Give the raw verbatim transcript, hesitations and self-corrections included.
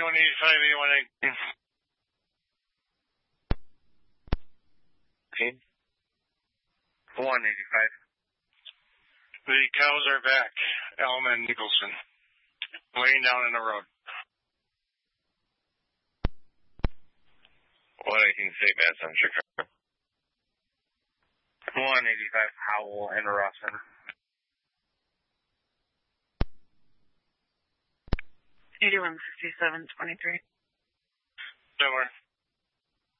eighty-one eighty-five, eighty-one eighty. one eighty-five. The cows are back. Elm and Nicholson. Laying down in the road. one eighteen State on Chicago. one eighty-five Howell and Rawson. eighty-one fifty-seven twenty-three.